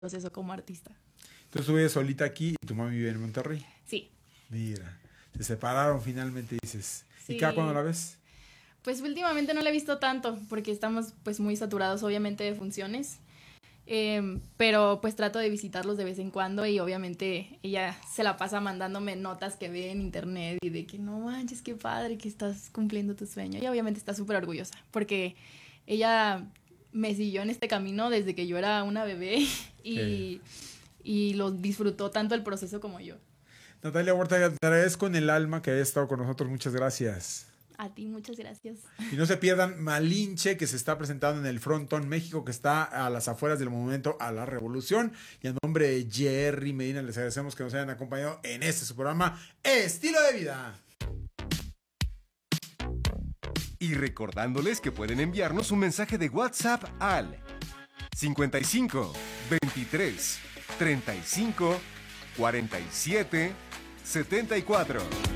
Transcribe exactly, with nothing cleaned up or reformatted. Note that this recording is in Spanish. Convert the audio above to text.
proceso como artista. Entonces tú vives solita aquí y tu mami vive en Monterrey. Sí. Mira, se separaron finalmente, dices. Sí. ¿Y cada cuándo la ves? Pues últimamente no la he visto tanto porque estamos pues muy saturados obviamente de funciones. Eh, pero pues trato de visitarlos de vez en cuando y obviamente ella se la pasa mandándome notas que ve en internet y de que no manches, qué padre que estás cumpliendo tu sueño. Y obviamente está súper orgullosa porque ella me siguió en este camino desde que yo era una bebé y, sí. y lo disfrutó tanto el proceso como yo. Natalia Huerta, te agradezco en el alma que hayas estado con nosotros. Muchas gracias. A ti, muchas gracias. Y no se pierdan Malinche, que se está presentando en el Frontón México, que está a las afueras del Monumento a la Revolución. Y a nombre de Jerry Medina, les agradecemos que nos hayan acompañado en este su programa Estilo de Vida. Y recordándoles que pueden enviarnos un mensaje de WhatsApp al cincuenta y cinco, veintitrés, treinta y cinco, cuarenta y siete, setenta y cuatro.